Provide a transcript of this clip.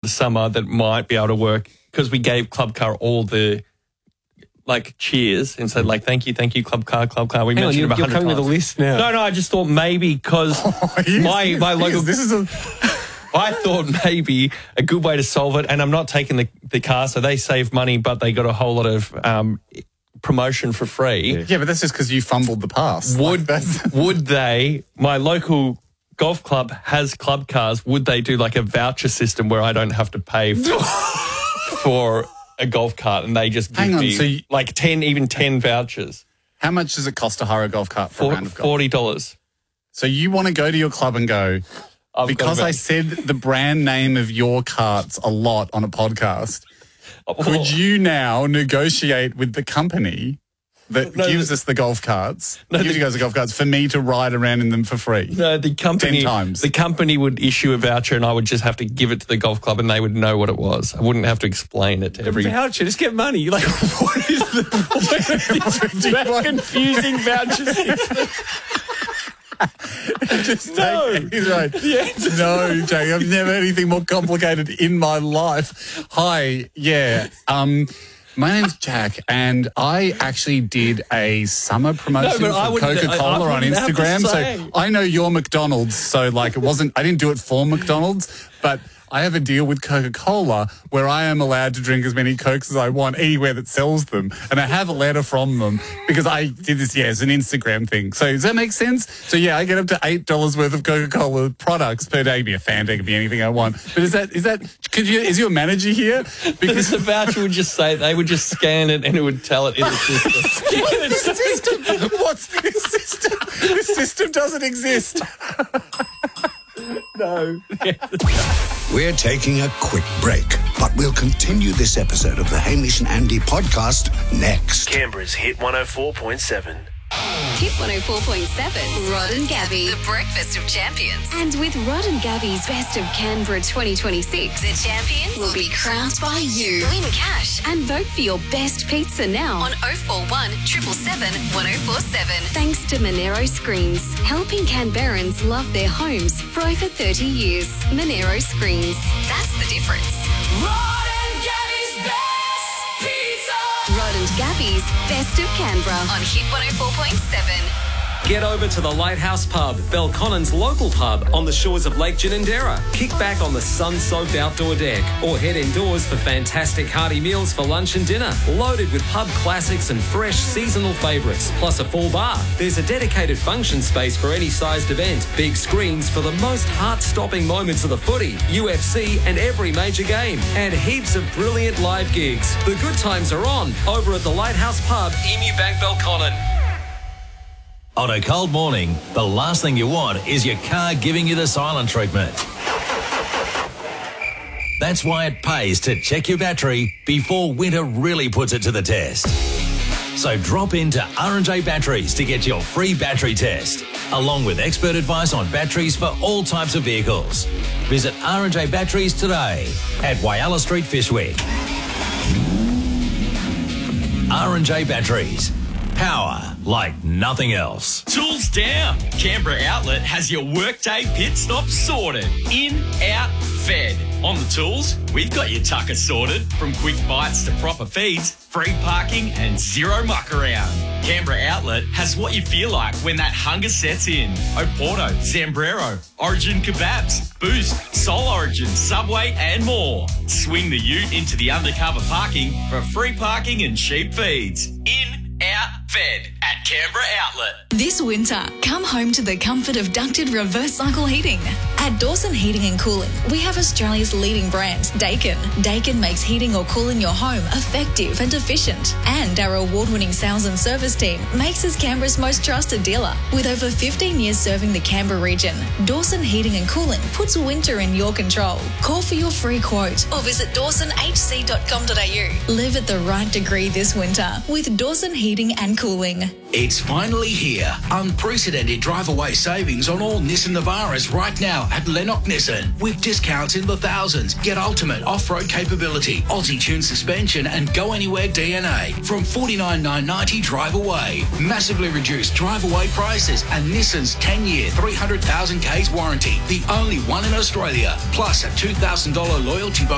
summer that might be able to work because we gave Club Car all the cheers and said thank you, Club Car. We mentioned it 100 times. You're coming with a list now. No, I just thought maybe because my local. I thought maybe a good way to solve it, and I'm not taking the car, so they save money, but they got a whole lot of promotion for free. Yeah, but that's just because you fumbled the pass. Would they, my local golf club has Club Cars, would they do a voucher system where I don't have to pay for a golf cart and they just give me 10 vouchers? How much does it cost to hire a golf cart for a round of golf? $40. So you want to go to your club and go, because I said the brand name of your carts a lot on a podcast, could you now negotiate with the company that gives us the golf carts, gives you guys the golf carts, for me to ride around in them for free? No, the company 10 times. The company would issue a voucher and I would just have to give it to the golf club and they would know what it was. I wouldn't have to explain it to every... Voucher, just get money. What is the point of this confusing voucher system? No, Jake, I've never had anything more complicated in my life. Hi, my name's Jack, and I actually did a summer promotion for Coca-Cola on Instagram. So I know you're McDonald's, so it wasn't. I didn't do it for McDonald's, but I have a deal with Coca-Cola where I am allowed to drink as many Cokes as I want anywhere that sells them. And I have a letter from them because I did this, as an Instagram thing. So does that make sense? So, I get up to $8 worth of Coca-Cola products per day. It could be a Fanta, it could be anything I want. But is your manager here? Because the voucher would just say, they would just scan it and it would tell it in the system. What's this system? This system doesn't exist. No. We're taking a quick break, but we'll continue this episode of the Hamish and Andy podcast next. Canberra's Hit 104.7. Hit 104.7. Rod and Gabby, the breakfast of champions. And with Rod and Gabby's Best of Canberra 2026, the champions will be crowned by you. Win cash and vote for your best pizza now on 041 777 1047. Thanks to Monero Screens, helping Canberrans love their homes for over 30 years. Monero Screens. That's the difference. Rod and Gabby's Best Pizza. Rod and Gabby's Best of Canberra on Hit 104.7. Get over to the Lighthouse Pub, Belconnen's local pub on the shores of Lake Ginninderra. Kick back on the sun-soaked outdoor deck or head indoors for fantastic hearty meals for lunch and dinner, loaded with pub classics and fresh seasonal favourites, plus a full bar. There's a dedicated function space for any sized event, big screens for the most heart-stopping moments of the footy, UFC and every major game, and heaps of brilliant live gigs. The good times are on over at the Lighthouse Pub, Emu Bank, Belconnen. On a cold morning, the last thing you want is your car giving you the silent treatment. That's why it pays to check your battery before winter really puts it to the test. So drop into R&J Batteries to get your free battery test, along with expert advice on batteries for all types of vehicles. Visit R&J Batteries today at Whyalla Street, Fyshwick. R&J Batteries. Power like nothing else. Tools down. Canberra Outlet has your workday pit stop sorted. In, out, fed. On the tools, we've got your tucker sorted. From quick bites to proper feeds, free parking and zero muck around. Canberra Outlet has what you feel like when that hunger sets in. Oporto, Zambrero, Origin Kebabs, Boost, Soul Origin, Subway and more. Swing the ute into the undercover parking for free parking and cheap feeds. In, out, fed at Canberra Outlet. This winter, come home to the comfort of ducted reverse cycle heating. At Dawson Heating and Cooling, we have Australia's leading brand, Daikin. Daikin makes heating or cooling your home effective and efficient. And our award-winning sales and service team makes us Canberra's most trusted dealer. With over 15 years serving the Canberra region, Dawson Heating and Cooling puts winter in your control. Call for your free quote or visit dawsonhc.com.au. Live at the right degree this winter with Dawson Heating and Cooling. It's finally here. Unprecedented drive-away savings on all Nissan Navaras right now at Lennox Nissan. With discounts in the thousands. Get ultimate off-road capability, Aussie-tuned suspension and go-anywhere DNA from $49,990 drive-away. Massively reduced drive-away prices and Nissan's 10-year, 300,000 Ks warranty. The only one in Australia. Plus a $2,000 loyalty bonus.